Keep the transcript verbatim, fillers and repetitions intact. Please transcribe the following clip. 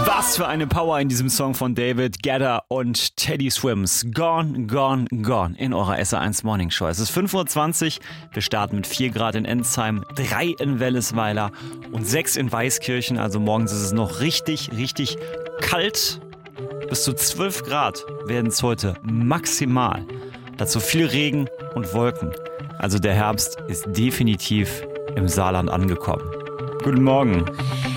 Was für eine Power in diesem Song von David Guetta und Teddy Swims. Gone, gone, gone in eurer S R eins Morning Show. Es ist fünf Uhr zwanzig. Wir starten mit vier Grad in Ensheim, drei in Wellesweiler und sechs in Weißkirchen. Also morgens ist es noch richtig, richtig kalt. Bis zu zwölf Grad werden es heute maximal. Dazu viel Regen und Wolken. Also der Herbst ist definitiv im Saarland angekommen. Guten Morgen.